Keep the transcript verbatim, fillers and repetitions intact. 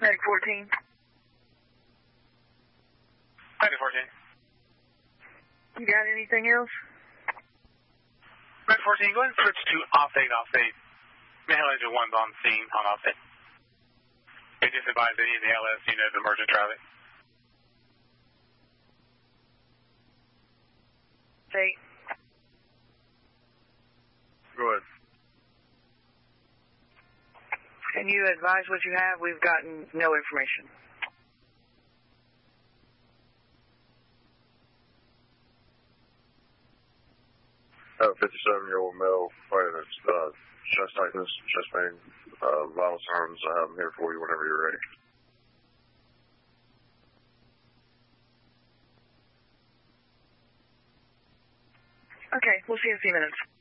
Medic fourteen. Medic fourteen. You got anything else? Medic fourteen, go ahead and switch to off eight, off eight. Mail engine one's on scene on off eight. They just advise any of the L S units emergent traffic. Eight. Go ahead. Can you advise what you have? We've gotten no information. I have a fifty-seven-year-old male fighting its uh, chest tightness, chest pain, uh, vital signs. I have them here for you whenever you're ready. Okay, we'll see you in a few minutes.